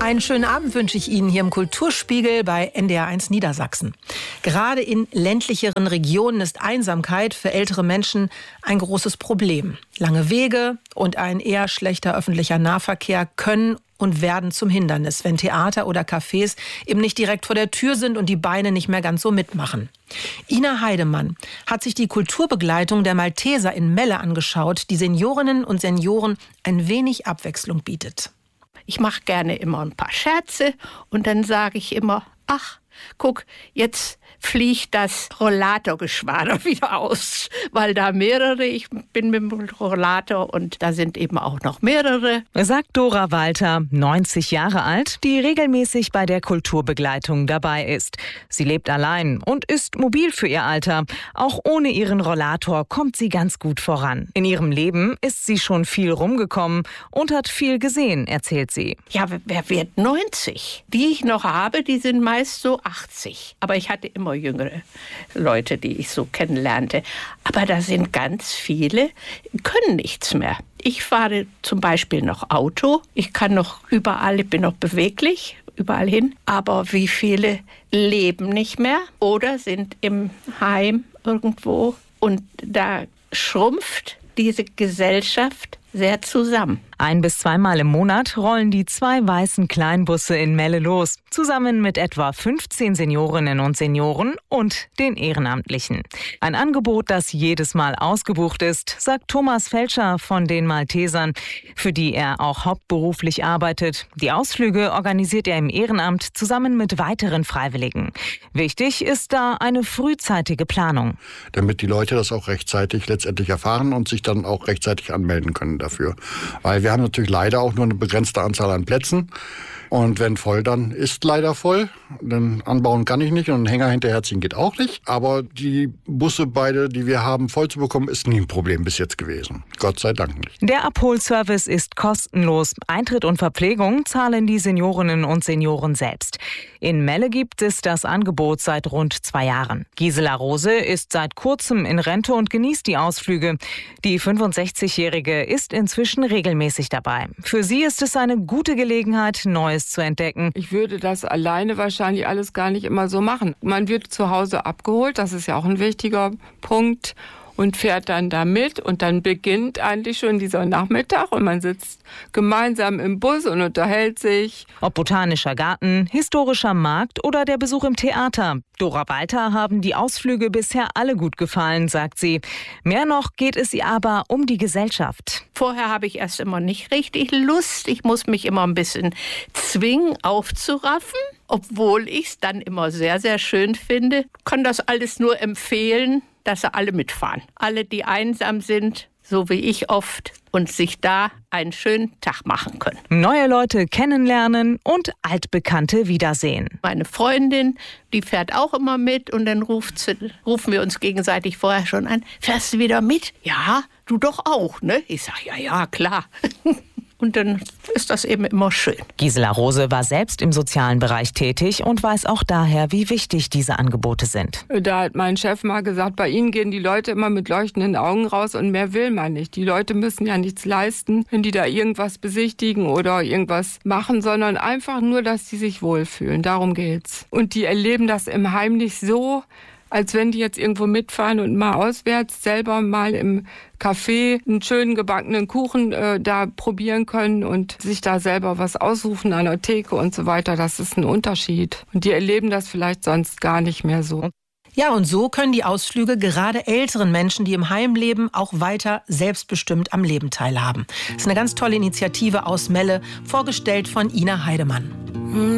Einen schönen Abend wünsche ich Ihnen hier im Kulturspiegel bei NDR1 Niedersachsen. Gerade in ländlicheren Regionen ist Einsamkeit für ältere Menschen ein großes Problem. Lange Wege und ein eher schlechter öffentlicher Nahverkehr können und werden zum Hindernis, wenn Theater oder Cafés eben nicht direkt vor der Tür sind und die Beine nicht mehr ganz so mitmachen. Ina Heidemann hat sich die Kulturbegleitung der Malteser in Melle angeschaut, die Seniorinnen und Senioren ein wenig Abwechslung bietet. Ich mache gerne immer ein paar Scherze und dann sage ich immer, ach, guck, jetzt fliegt das Rollatorgeschwader wieder aus, weil da mehrere, ich bin mit dem Rollator und da sind eben auch noch mehrere. Sagt Dora Walter, 90 Jahre alt, die regelmäßig bei der Kulturbegleitung dabei ist. Sie lebt allein und ist mobil für ihr Alter. Auch ohne ihren Rollator kommt sie ganz gut voran. In ihrem Leben ist sie schon viel rumgekommen und hat viel gesehen, erzählt sie. Ja, wer wird 90? Die ich noch habe, die sind meist so 80. Aber ich hatte immer jüngere Leute, die ich so kennenlernte. Aber da sind ganz viele, können nichts mehr. Ich fahre zum Beispiel noch Auto. Ich kann noch überall, ich bin noch beweglich, überall hin. Aber wie viele leben nicht mehr oder sind im Heim irgendwo? Und da schrumpft diese Gesellschaft sehr zusammen. 1- bis 2-mal im Monat rollen die 2 weißen Kleinbusse in Melle los, zusammen mit etwa 15 Seniorinnen und Senioren und den Ehrenamtlichen. Ein Angebot, das jedes Mal ausgebucht ist, sagt Thomas Felscher von den Maltesern, für die er auch hauptberuflich arbeitet. Die Ausflüge organisiert er im Ehrenamt zusammen mit weiteren Freiwilligen. Wichtig ist da eine frühzeitige Planung. Damit die Leute das auch rechtzeitig letztendlich erfahren und sich dann auch rechtzeitig anmelden können dafür. Weil wir haben natürlich leider auch nur eine begrenzte Anzahl an Plätzen. Und wenn voll, dann ist leider voll. Dann anbauen kann ich nicht und einen Hänger hinterherziehen geht auch nicht. Aber die Busse beide, die wir haben, voll zu bekommen, ist nie ein Problem bis jetzt gewesen. Gott sei Dank nicht. Der Abholservice ist kostenlos. Eintritt und Verpflegung zahlen die Seniorinnen und Senioren selbst. In Melle gibt es das Angebot seit rund 2 Jahren. Gisela Rose ist seit kurzem in Rente und genießt die Ausflüge. Die 65-Jährige ist inzwischen regelmäßig dabei. Für sie ist es eine gute Gelegenheit, Neues zu entdecken. Ich würde das alleine wahrscheinlich alles gar nicht immer so machen. Man wird zu Hause abgeholt, das ist ja auch ein wichtiger Punkt, und fährt dann da mit und dann beginnt eigentlich schon dieser Nachmittag und man sitzt gemeinsam im Bus und unterhält sich. Ob botanischer Garten, historischer Markt oder der Besuch im Theater. Dora Walter haben die Ausflüge bisher alle gut gefallen, sagt sie. Mehr noch geht es ihr aber um die Gesellschaft. Vorher habe ich erst immer nicht richtig Lust. Ich muss mich immer ein bisschen zwingen, aufzuraffen. Obwohl ich es dann immer sehr, sehr schön finde. Kann das alles nur empfehlen, dass sie alle mitfahren. Alle, die einsam sind, so wie ich oft, und sich da einen schönen Tag machen können. Neue Leute kennenlernen und Altbekannte wiedersehen. Meine Freundin, die fährt auch immer mit und dann rufen wir uns gegenseitig vorher schon an. Fährst du wieder mit? Ja, du doch auch, ne? Ich sag, ja, klar. Und dann ist das eben immer schön. Gisela Rose war selbst im sozialen Bereich tätig und weiß auch daher, wie wichtig diese Angebote sind. Da hat mein Chef mal gesagt, bei Ihnen gehen die Leute immer mit leuchtenden Augen raus und mehr will man nicht. Die Leute müssen ja nichts leisten, wenn die da irgendwas besichtigen oder irgendwas machen, sondern einfach nur, dass sie sich wohlfühlen. Darum geht's. Und die erleben das im Heim nicht so, als wenn die jetzt irgendwo mitfahren und mal auswärts selber mal im Café einen schönen gebackenen Kuchen da probieren können und sich da selber was aussuchen an der Theke und so weiter. Das ist ein Unterschied. Und die erleben das vielleicht sonst gar nicht mehr so. Ja, und so können die Ausflüge gerade älteren Menschen, die im Heim leben, auch weiter selbstbestimmt am Leben teilhaben. Das ist eine ganz tolle Initiative aus Melle, vorgestellt von Ina Heidemann.